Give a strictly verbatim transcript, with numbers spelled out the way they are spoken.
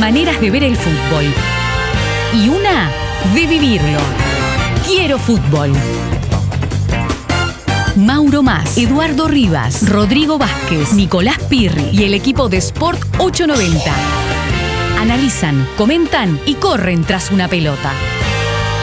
maneras de ver el fútbol y una de vivirlo. Quiero fútbol. Mauro Mas, Eduardo Rivas, Rodrigo Vázquez, Nicolás Pirri y el equipo de Sport ochocientos noventa analizan, comentan y corren tras una pelota.